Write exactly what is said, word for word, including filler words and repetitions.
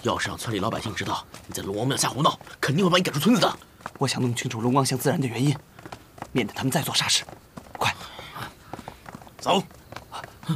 要是让村里老百姓知道你在龙王庙下胡闹，肯定会把你赶出村子的。 我想弄清楚龙王像自燃的原因，免得他们再做傻事。快， 走。